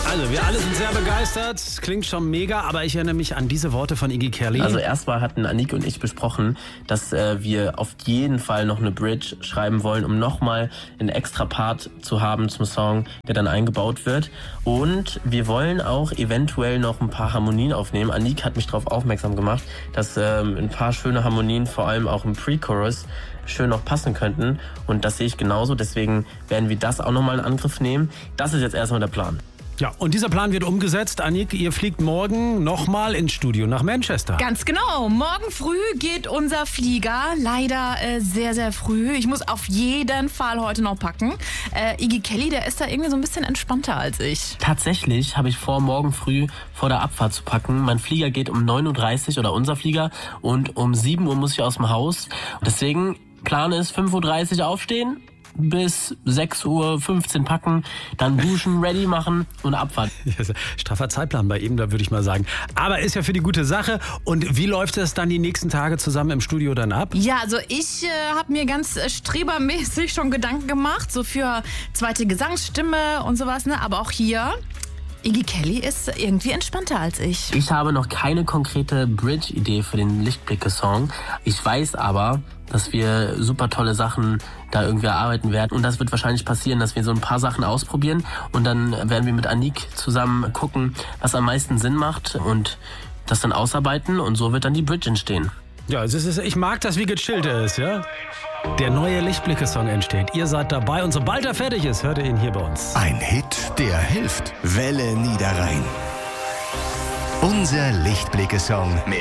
Also, wir alle sind sehr begeistert. Klingt schon mega, aber ich erinnere mich an diese Worte von Iggy Kelly. Also erstmal hatten Anik und ich besprochen, dass wir auf jeden Fall noch eine Bridge schreiben wollen, um nochmal einen extra Part zu haben zum Song, der dann eingebaut wird. Und wir wollen auch eventuell noch ein paar Harmonien aufnehmen. Anik hat mich darauf aufmerksam gemacht, dass ein paar schöne Harmonien, vor allem auch im Pre-Chorus, schön noch passen könnten. Und das sehe ich genauso. Deswegen werden wir das auch nochmal in Angriff nehmen. Das ist jetzt erstmal der Plan. Ja, und dieser Plan wird umgesetzt. Anik, ihr fliegt morgen nochmal ins Studio nach Manchester. Ganz genau. Morgen früh geht unser Flieger. Leider sehr, sehr früh. Ich muss auf jeden Fall heute noch packen. Iggy Kelly, der ist da irgendwie so ein bisschen entspannter als ich. Tatsächlich habe ich vor, morgen früh vor der Abfahrt zu packen. Mein Flieger geht um 9.30 Uhr oder unser Flieger. Und um 7 Uhr muss ich aus dem Haus. Deswegen, Plan ist 5.30 Uhr aufstehen. Bis 6.15 Uhr packen, dann duschen, ready machen und Abfahrt. Straffer Zeitplan bei ihm, da würde ich mal sagen. Aber ist ja für die gute Sache. Und wie läuft es dann die nächsten Tage zusammen im Studio dann ab? Ja, also ich habe mir ganz strebermäßig schon Gedanken gemacht, so für zweite Gesangsstimme und sowas, ne? Aber auch hier, Iggy Kelly ist irgendwie entspannter als ich. Ich habe noch keine konkrete Bridge-Idee für den Lichtblicke-Song. Ich weiß aber, dass wir super tolle Sachen da irgendwie erarbeiten werden. Und das wird wahrscheinlich passieren, dass wir so ein paar Sachen ausprobieren. Und dann werden wir mit Anik zusammen gucken, was am meisten Sinn macht und das dann ausarbeiten. Und so wird dann die Bridge entstehen. Ja, ich mag das, wie gechillt er ist, ja? Der neue Lichtblicke-Song entsteht. Ihr seid dabei und sobald er fertig ist, hört ihr ihn hier bei uns. Ein Hit, der hilft. Welle Niederrhein. Unser Lichtblicke-Song.